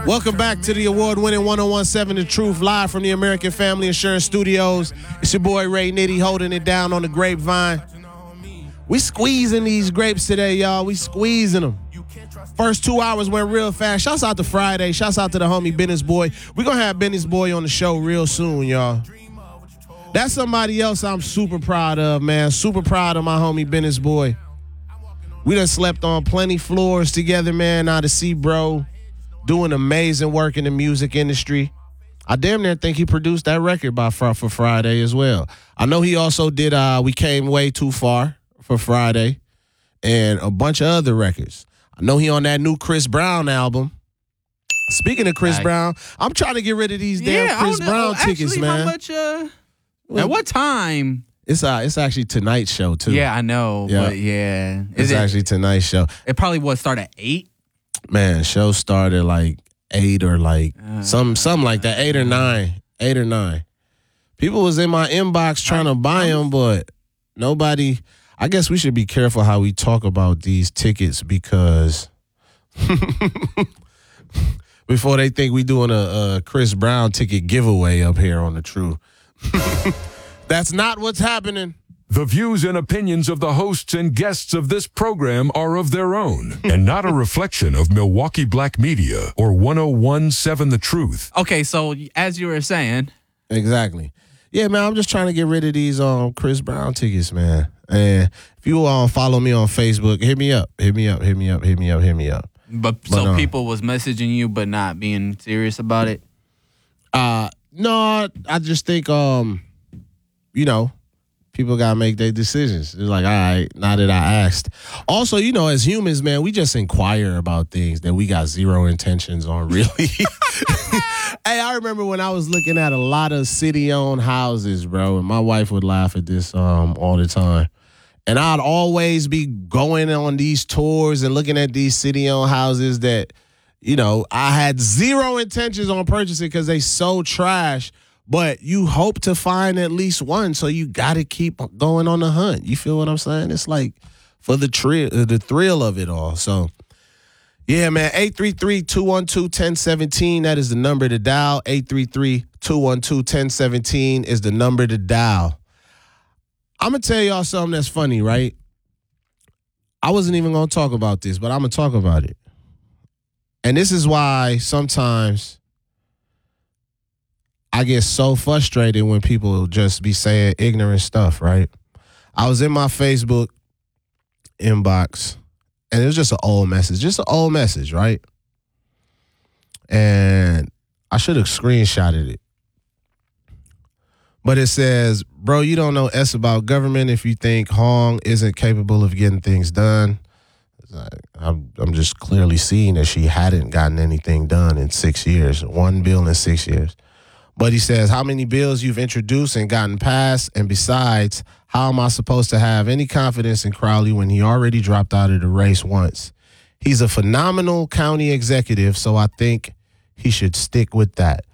Welcome back to the award-winning 1017 The Truth, live from the American Family Insurance Studios. It's your boy Ray Nitty holding it down on the grapevine. We squeezing these grapes today, y'all. We squeezing them. First 2 hours went real fast. Shouts out to Friday. Shouts out to the homie Business Boy. We're going to have Business Boy on the show real soon, y'all. That's somebody else I'm super proud of, man. Super proud of my homie Business Boy. We done slept on plenty floors together, man. Now to see bro doing amazing work in the music industry. I damn near think he produced that record for Friday as well. I know he also did We Came Way Too Far for Friday and a bunch of other records. I know he on that new Chris Brown album. Speaking of Chris Brown, I'm trying to get rid of these damn Chris Brown tickets, man. How much, at what time? It's actually tonight's show, too. Yeah, I know, but yeah. It's actually tonight's show. It probably start at 8? Man, show started like 8 or like something like that, 8 or 9. 8 or 9. People was in my inbox trying to buy them, but nobody. I guess we should be careful how we talk about these tickets because before they think we doing a Chris Brown ticket giveaway up here on The Truth. That's not what's happening. The views and opinions of the hosts and guests of this program are of their own and not a reflection of Milwaukee Black Media or 1017 The Truth. Okay, so as you were saying. Exactly. Yeah, man, I'm just trying to get rid of these Chris Brown tickets, man. And if you follow me on Facebook, hit me up. But people was messaging you but not being serious about it? No, I just think, people got to make their decisions. It's like, all right, now that I asked. Also, as humans, man, we just inquire about things that we got zero intentions on, really. Hey, I remember when I was looking at a lot of city-owned houses, bro, and my wife would laugh at this all the time. And I'd always be going on these tours and looking at these city-owned houses that, I had zero intentions on purchasing because they so trash. But you hope to find at least one, so you got to keep going on the hunt. You feel what I'm saying? It's like for the thrill of it all. So, yeah, man, 833-212-1017, that is the number to dial. 833-212-1017 is the number to dial. I'm going to tell y'all something that's funny, right? I wasn't even going to talk about this, but I'm going to talk about it. And this is why sometimes I get so frustrated when people just be saying ignorant stuff, right? I was in my Facebook inbox, and it was just an old message, right? And I should have screenshotted it. But it says, bro, you don't know S about government if you think Hong isn't capable of getting things done. I'm just clearly seeing that she hadn't gotten anything done in 6 years, one bill in 6 years. But he says, how many bills you've introduced and gotten passed? And besides, how am I supposed to have any confidence in Crowley when he already dropped out of the race once? He's a phenomenal county executive, so I think he should stick with that.